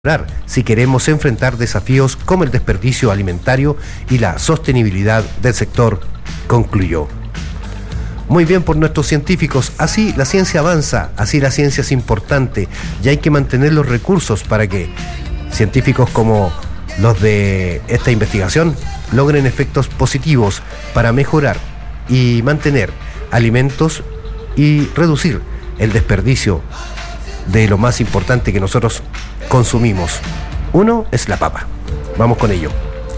si queremos enfrentar desafíos como el desperdicio alimentario y la sostenibilidad del sector, concluyó. Muy bien por nuestros científicos, así la ciencia avanza, así la ciencia es importante y hay que mantener los recursos para que científicos como los de esta investigación logren efectos positivos para mejorar y mantener alimentos y reducir el desperdicio de lo más importante que nosotros consumimos. Uno es la papa. Vamos con ello.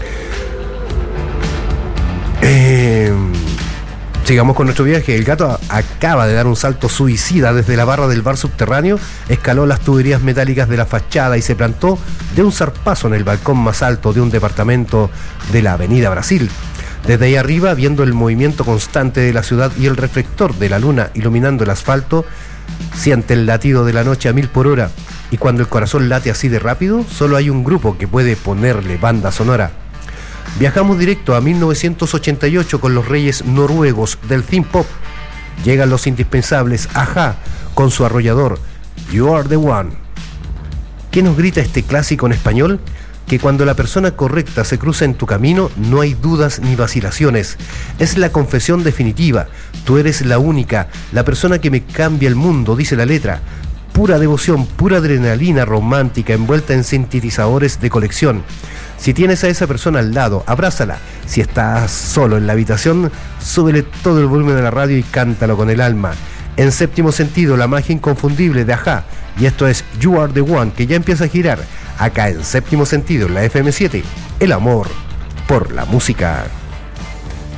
Sigamos con nuestro viaje. El gato acaba de dar un salto suicida desde la barra del bar subterráneo, escaló las tuberías metálicas de la fachada y se plantó de un zarpazo en el balcón más alto de un departamento de la Avenida Brasil. Desde ahí arriba, viendo el movimiento constante de la ciudad y el reflector de la luna iluminando el asfalto, siente el latido de la noche a 1000 por hora. Y cuando el corazón late así de rápido, solo hay un grupo que puede ponerle banda sonora. Viajamos directo a 1988 con los reyes noruegos del synth pop. Llegan los indispensables A-ha con su arrollador You Are The One. ¿Qué nos grita este clásico en español? Que cuando la persona correcta se cruza en tu camino, no hay dudas ni vacilaciones. Es la confesión definitiva. Tú eres la única, la persona que me cambia el mundo, dice la letra. Pura devoción, pura adrenalina romántica envuelta en sintetizadores de colección. Si tienes a esa persona al lado, abrázala. Si estás solo en la habitación, súbele todo el volumen de la radio y cántalo con el alma. En Séptimo Sentido, la magia inconfundible de A-ha. Y esto es You Are The One, que ya empieza a girar. Acá en Séptimo Sentido, en la FM7, el amor por la música.